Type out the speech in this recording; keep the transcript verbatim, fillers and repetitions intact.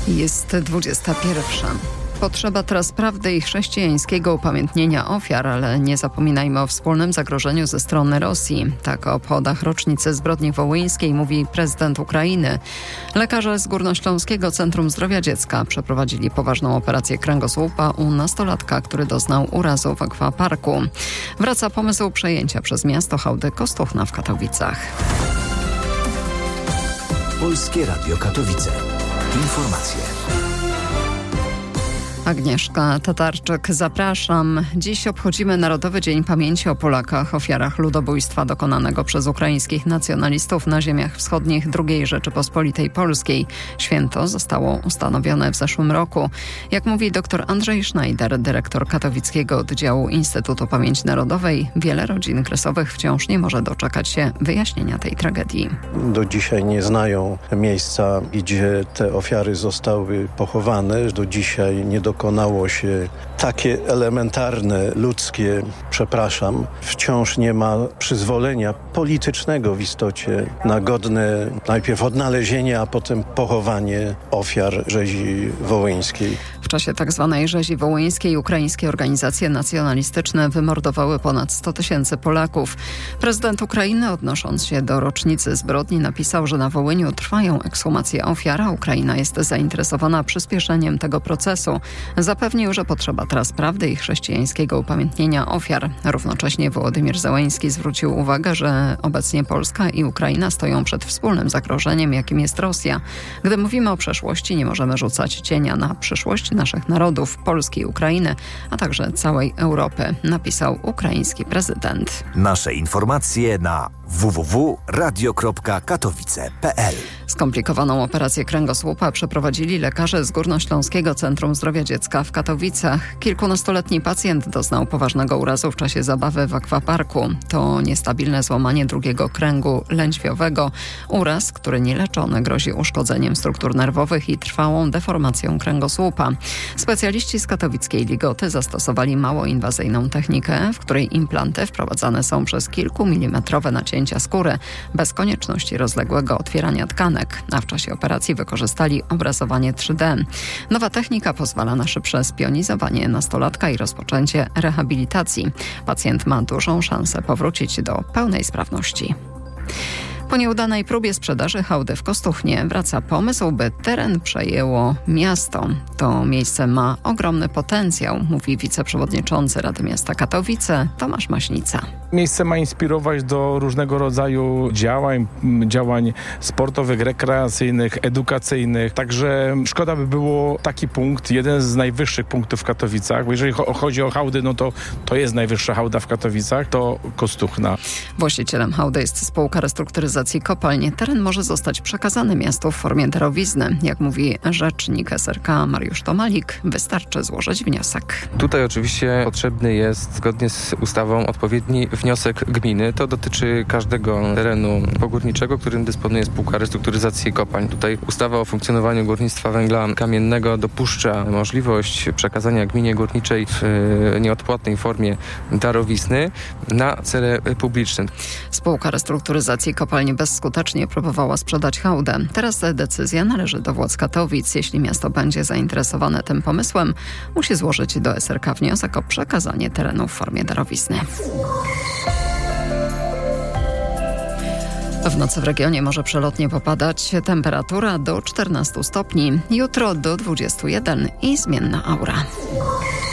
Jest dwudziesta pierwsza. Potrzeba teraz prawdy i chrześcijańskiego upamiętnienia ofiar, ale nie zapominajmy o wspólnym zagrożeniu ze strony Rosji. Tak o obchodach rocznicy zbrodni wołyńskiej mówi prezydent Ukrainy. Lekarze z Górnośląskiego Centrum Zdrowia Dziecka przeprowadzili poważną operację kręgosłupa u nastolatka, który doznał urazu w akwaparku. Wraca pomysł przejęcia przez miasto hałdy Kostuchna w Katowicach. Polskie Radio Katowice. Informacje. Agnieszka Tatarczyk, zapraszam. Dziś obchodzimy Narodowy Dzień Pamięci o Polakach, ofiarach ludobójstwa dokonanego przez ukraińskich nacjonalistów na ziemiach wschodnich drugiej Rzeczypospolitej Polskiej. Święto zostało ustanowione w zeszłym roku. Jak mówi dr Andrzej Schneider, dyrektor katowickiego oddziału Instytutu Pamięci Narodowej, wiele rodzin kresowych wciąż nie może doczekać się wyjaśnienia tej tragedii. Do dzisiaj nie znają miejsca, gdzie te ofiary zostały pochowane. Do dzisiaj nie dokonało się takie elementarne, ludzkie, przepraszam, wciąż nie ma przyzwolenia politycznego w istocie na godne najpierw odnalezienie, a potem pochowanie ofiar rzezi wołyńskiej. W czasie tzw. rzezi wołyńskiej ukraińskie organizacje nacjonalistyczne wymordowały ponad sto tysięcy Polaków. Prezydent Ukrainy, odnosząc się do rocznicy zbrodni, napisał, że na Wołyniu trwają ekshumacje ofiar, a Ukraina jest zainteresowana przyspieszeniem tego procesu. Zapewnił, że potrzeba teraz prawdy i chrześcijańskiego upamiętnienia ofiar. Równocześnie Wołodymyr Zełenski zwrócił uwagę, że obecnie Polska i Ukraina stoją przed wspólnym zagrożeniem, jakim jest Rosja. Gdy mówimy o przeszłości, nie możemy rzucać cienia na przyszłość naszych narodów, Polski i Ukrainy, a także całej Europy, napisał ukraiński prezydent. Nasze informacje na w w w kropka radio kropka katowice kropka p l. Skomplikowaną operację kręgosłupa przeprowadzili lekarze z Górnośląskiego Centrum Zdrowia Dziecka w Katowicach. Kilkunastoletni pacjent doznał poważnego urazu w czasie zabawy w akwaparku. To niestabilne złamanie drugiego kręgu lędźwiowego. Uraz, który nieleczony, grozi uszkodzeniem struktur nerwowych i trwałą deformacją kręgosłupa. Specjaliści z katowickiej Ligoty zastosowali mało inwazyjną technikę, w której implanty wprowadzane są przez kilkumilimetrowe nacięcia skóry, bez konieczności rozległego otwierania tkanek, a w czasie operacji wykorzystali obrazowanie trzy D. Nowa technika pozwala na szybsze spionizowanie nastolatka i rozpoczęcie rehabilitacji. Pacjent ma dużą szansę powrócić do pełnej sprawności. Po nieudanej próbie sprzedaży hałdy w Kostuchnie wraca pomysł, by teren przejęło miasto. To miejsce ma ogromny potencjał, mówi wiceprzewodniczący Rady Miasta Katowice Tomasz Maśnica. Miejsce ma inspirować do różnego rodzaju działań, działań sportowych, rekreacyjnych, edukacyjnych. Także szkoda by było taki punkt, jeden z najwyższych punktów w Katowicach, bo jeżeli chodzi o hałdy, no to to jest najwyższa hałda w Katowicach, to Kostuchna. Właścicielem hałdy jest spółka restrukturyzacji kopalń. Teren może zostać przekazany miastu w formie darowizny. Jak mówi rzecznik S R K Mariusz Tomalik, wystarczy złożyć wniosek. Tutaj oczywiście potrzebny jest zgodnie z ustawą odpowiedni wniosek gminy. To dotyczy każdego terenu pogórniczego, którym dysponuje spółka restrukturyzacji kopalń. Tutaj ustawa o funkcjonowaniu górnictwa węgla kamiennego dopuszcza możliwość przekazania gminie górniczej w nieodpłatnej formie darowizny na cele publiczne. Spółka restrukturyzacji kopalni bezskutecznie próbowała sprzedać hałdę. Teraz decyzja należy do władz Katowic. Jeśli miasto będzie zainteresowane tym pomysłem, musi złożyć do S R K wniosek o przekazanie terenu w formie darowizny. W nocy w regionie może przelotnie popadać. Temperatura do czternastu stopni. Jutro do dwudziestu jeden i zmienna aura.